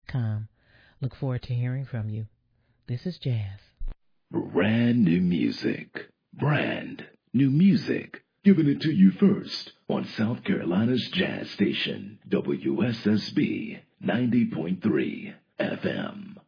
jazz.com. Look forward to hearing from you. This is Jazz. Brand new music. Brand new music. Giving it to you first on South Carolina's jazz station, WSSB 90.3 FM.